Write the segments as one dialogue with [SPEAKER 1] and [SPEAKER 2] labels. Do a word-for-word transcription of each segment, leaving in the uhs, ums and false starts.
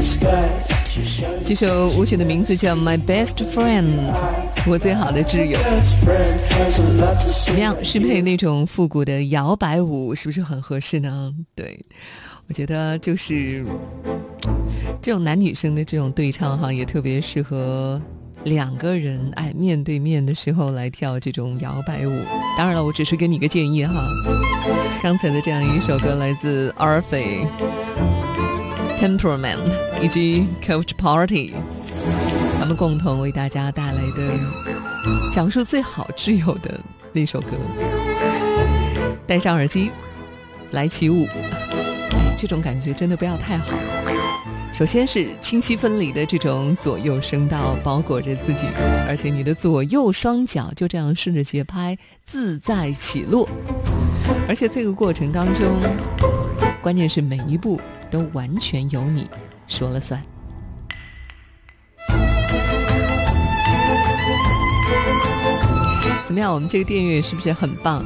[SPEAKER 1] 这首舞曲的名字叫 My Best Friend， 我最好的挚友。怎么样，适配那种复古的摇摆舞是不是很合适呢？对，我觉得就是这种男女生的这种对唱哈，也特别适合两个人哎面对面的时候来跳这种摇摆舞。当然了，我只是给你个建议哈。刚才的这样一首歌来自 Arthur、Temperman 以及 Coach Party， 他们共同为大家带来的讲述最好挚友的那首歌。戴上耳机来起舞，这种感觉真的不要太好。首先是清晰分离的这种左右声道包裹着自己，而且你的左右双脚就这样顺着节拍自在起落，而且这个过程当中，关键是每一步都完全由你说了算。怎么样，我们这个电乐是不是很棒？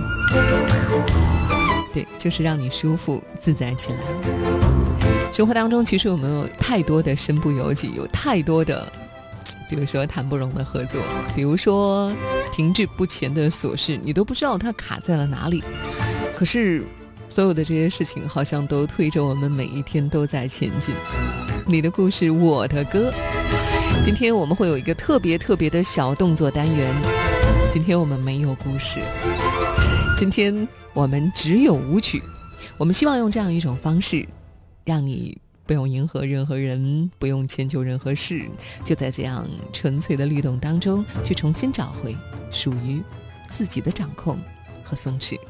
[SPEAKER 1] 对，就是让你舒服自在起来。生活当中其实我们有太多的身不由己，有太多的比如说谈不拢的合作，比如说停滞不前的琐事，你都不知道它卡在了哪里，可是所有的这些事情好像都推着我们每一天都在前进。你的故事我的歌，今天我们会有一个特别特别的小动作单元。今天我们没有故事，今天我们只有舞曲。我们希望用这样一种方式，让你不用迎合任何人，不用迁就任何事，就在这样纯粹的律动当中去重新找回属于自己的掌控和松弛。